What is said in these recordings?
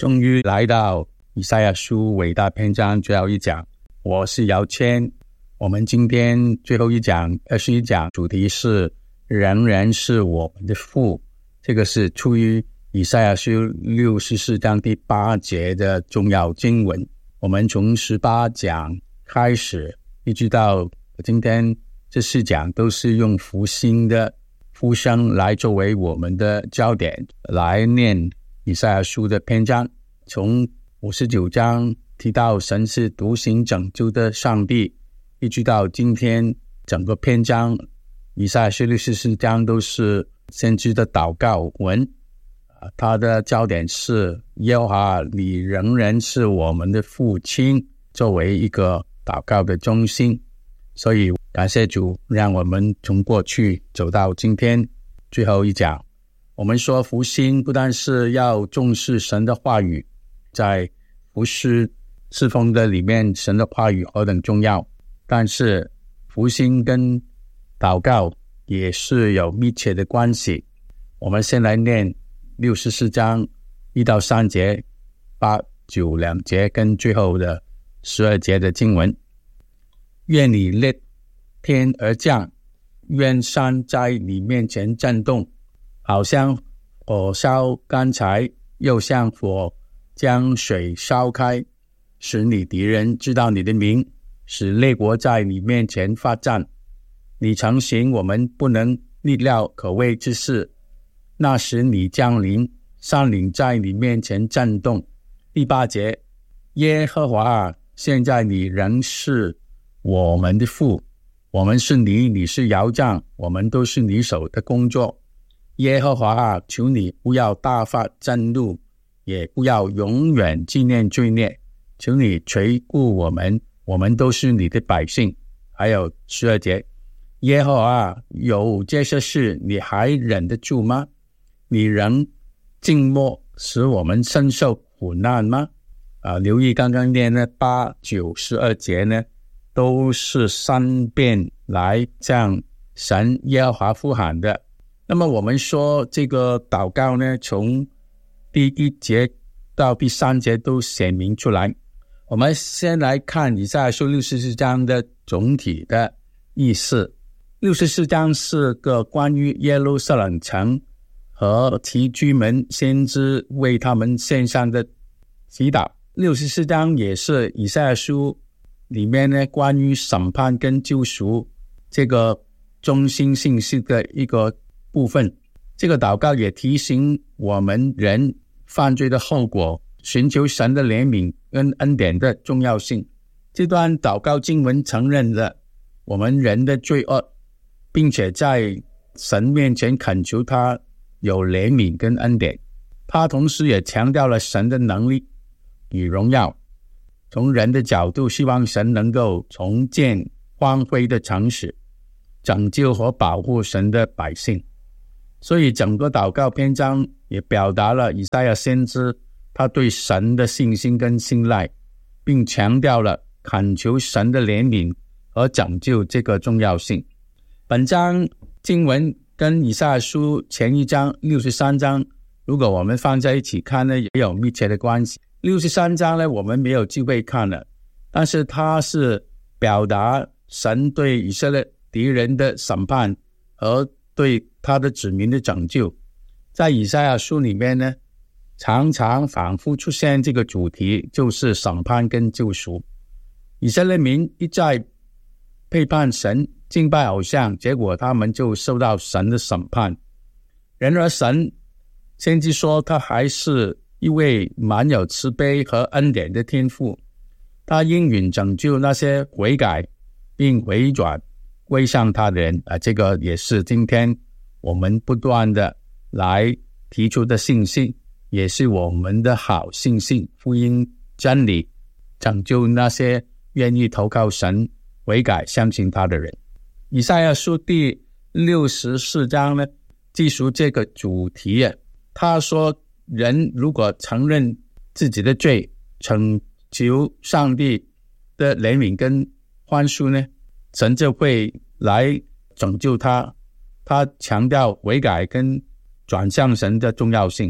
终于来到以赛亚书伟大篇章最后一讲，我是姚谦。我们今天最后一讲21讲，主题是仍然是我们的父。这个是出于以赛亚书64章第8节的重要经文。我们从18讲开始一直到今天这4讲都是用复兴的复声来作为我们的焦点来念以赛亚书的篇章。从59章提到神是独行拯救的上帝，一直到今天整个篇章以赛亚书64章都是先知的祷告文。它的焦点是耶和华你仍然是我们的父亲，作为一个祷告的中心。所以感谢主，让我们从过去走到今天最后一讲。我们说复兴不但是要重视神的话语，在服事侍奉的里面神的话语何等重要，但是复兴跟祷告也是有密切的关系。我们先来念64章1到3节、8、9两节跟最后的12节的经文。愿你裂天而降，愿山在你面前震动，好像火烧干柴，又像火将水烧开，使你敌人知道你的名，使列国在你面前发战。你曾行我们不能逆料可畏之事，那时你降临，山岭在你面前震动。第8节，耶和华啊，现在你仍是我们的父，我们是你是窑匠，我们都是你手的工作。耶和华啊，求你不要大发震怒，也不要永远纪念罪孽，求你垂顾我们，我们都是你的百姓。还有12节，耶和华啊，有这些事你还忍得住吗？你仍静默，使我们深受苦难吗？留意刚刚念的8、9、12节呢，都是3遍来向神耶和华呼喊的。那么我们说这个祷告呢，从第1节到第3节都显明出来。我们先来看以赛亚书64章的总体的意思。64章是个关于耶路撒冷城和其居民先知为他们献上的祈祷。64章也是以赛亚书里面呢关于审判跟救赎这个中心信息的一个部分。这个祷告也提醒我们人犯罪的后果，寻求神的怜悯跟恩典的重要性。这段祷告经文承认了我们人的罪恶，并且在神面前恳求他有怜悯跟恩典。他同时也强调了神的能力与荣耀，从人的角度希望神能够重建荒废的城市，拯救和保护神的百姓。所以整个祷告篇章也表达了以赛亚先知他对神的信心跟信赖，并强调了恳求神的怜悯和拯救这个重要性。本章经文跟以赛亚书前一章63章如果我们放在一起看呢，也有密切的关系。63章呢我们没有机会看了，但是它是表达神对以色列敌人的审判和对他的子民的拯救。在以赛亚书里面呢，常常反复出现这个主题，就是审判跟救赎。以色列民一再背叛神，敬拜偶像，结果他们就受到神的审判。然而神先知说他还是一位满有慈悲和恩典的天父，他应允拯救那些悔改并回转归向他的人。这个也是今天我们不断的来提出的信息，也是我们的好信息，福音真理，拯救那些愿意投靠神悔改相信他的人。以赛亚书第64章呢，记述这个主题。他说人如果承认自己的罪，请求上帝的怜悯跟宽恕呢，神就会来拯救他。他强调悔改跟转向神的重要性。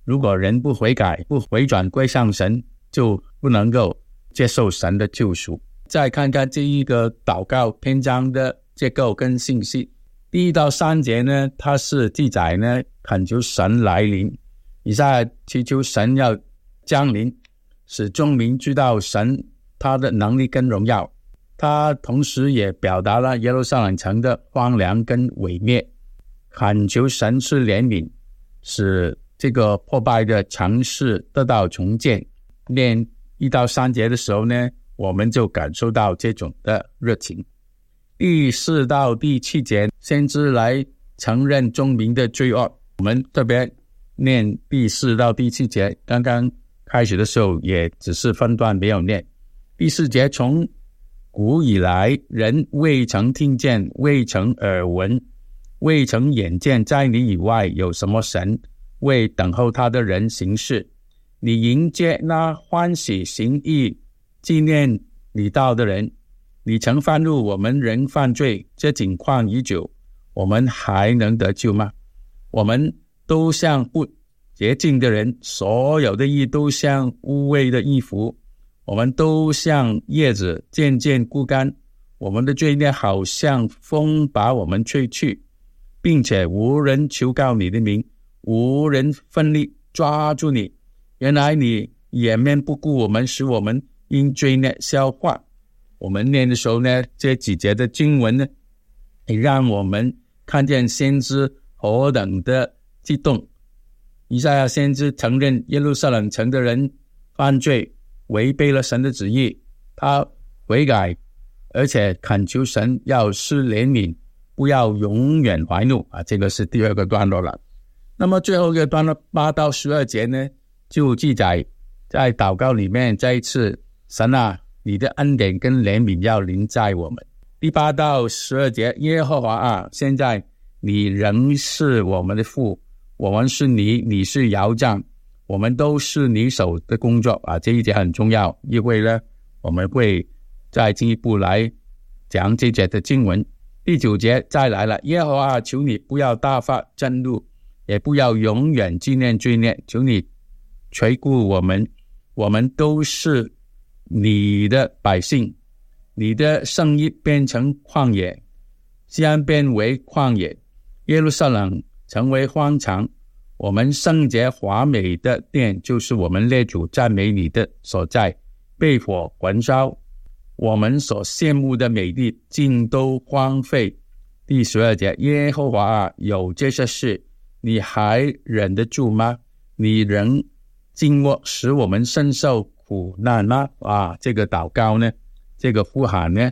如果人不悔改，不回转归向神，就不能够接受神的救赎。再看看这一个祷告篇章的结构跟信息。第1到3节呢，它是记载呢恳求神来临，以赛亚祈求神要降临，使众民知道神他的能力跟荣耀。他同时也表达了耶路撒冷城的荒凉跟毁灭，恳求神是怜悯，使这个破败的城市得到重建。念1到3节的时候呢，我们就感受到这种的热情。第4到第7节，先知来承认众民的罪恶。我们特别念第4到第7节，刚刚开始的时候也只是分段没有念。第4节，从古以来，人未曾听见，未曾耳闻，未曾眼见，在你以外有什么神为等候他的人行事。你迎接那欢喜行义纪念你道的人。你曾犯入我们人犯罪，这景况已久，我们还能得救吗？我们都像不洁净的人，所有的义都像污秽的衣服，我们都像叶子渐渐枯干，我们的罪孽好像风把我们吹去，并且无人求告你的名，无人奋力抓住你。原来你掩面不顾我们，使我们因罪孽消化。我们念的时候呢，这几节的经文呢，也让我们看见先知何等的激动。以赛亚先知承认耶路撒冷城的人犯罪，违背了神的旨意，他悔改，而且恳求神要施怜悯，不要永远怀怒啊，这个是第2个段落了。那么最后一个段落8到12节呢，就记载在祷告里面再一次，神啊，你的恩典跟怜悯要临在我们。第8到12节，耶和华啊，现在你仍是我们的父，我们是你，你是窑匠，我们都是你手的工作啊。这一节很重要，因为呢，我们会再进一步来讲这节的经文。第9节再来了，耶和华，求你不要大发震怒，也不要永远纪念罪孽，求你垂顾我们，我们都是你的百姓。你的圣意变成旷野，西安变为旷野，耶路撒冷成为荒场。我们圣洁华美的殿，就是我们列祖赞美你的所在，被火焚烧，我们所羡慕的美地尽都荒废。第12节，耶和华啊，有这些事，你还忍得住吗？你仍静默，使我们深受苦难吗？啊，这个祷告呢，这个呼喊呢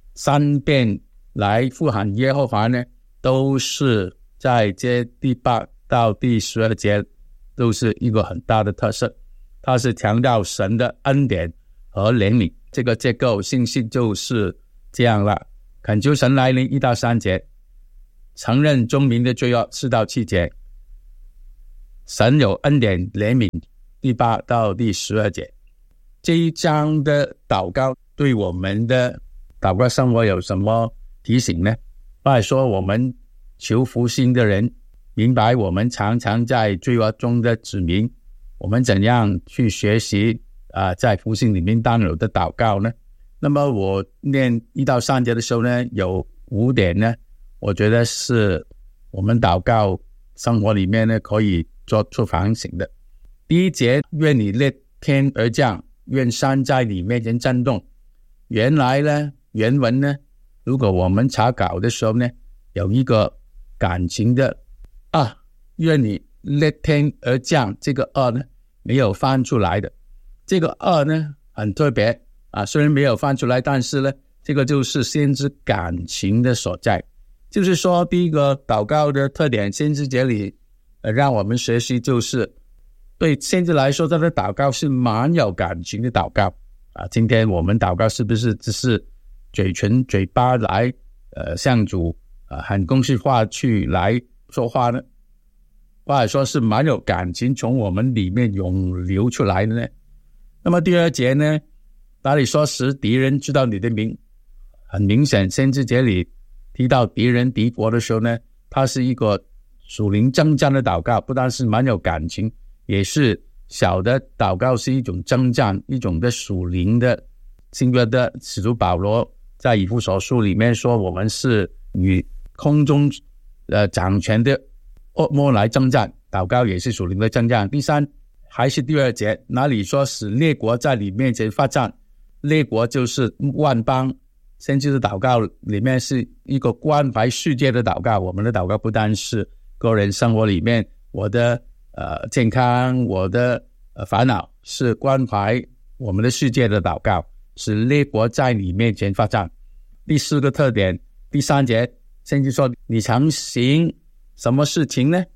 ，3遍来呼喊耶和华呢，都是在这第8到第12节都是一个很大的特色，它是强调神的恩典和怜悯。这个结构信息就是这样了。恳求神来临1到3节，承认众民的罪恶4到7节，神有恩典怜悯第8到第12节。这一章的祷告对我们的祷告生活有什么提醒呢？或者说我们求福星的人明白我们常常在罪恶中的指明，我们怎样去学习在福星里面当有的祷告呢？那么我念1到3节的时候呢，有5点呢，我觉得是我们祷告生活里面呢可以做出反省的。第1节，愿你裂天而降，愿山在你面前震动。原来呢，原文呢，如果我们查稿的时候呢，有一个感情的愿你裂天而降，这个呢没有翻出来的。这个呢很特别虽然没有翻出来，但是呢，这个就是先知感情的所在。就是说，第一个祷告的特点，先知节里让我们学习，就是对先知来说，他的祷告是蛮有感情的祷告今天我们祷告是不是只是嘴巴来向主很公式化去来说话呢？或者说是蛮有感情从我们里面涌流出来的呢？那么第2节呢，哪里说使敌人知道你的名？很明显，先知节里提到敌人敌国的时候呢，它是一个属灵征战的祷告，不但是蛮有感情， 也是小的祷告是一种征战，一种的属灵的。新约的使徒保罗在以弗所书里面说，我们是与空中掌权的恶魔来征战，祷告也是属灵的征战。第三，还是第二节，那里说使列国在你面前发战，列国就是万邦。先知的祷告里面是一个关怀世界的祷告，我们的祷告不单是个人生活里面我的健康，我的烦恼，是关怀我们的世界的祷告，使列国在你面前发战。第四个特点，第三节先知说，你常行什么事情呢？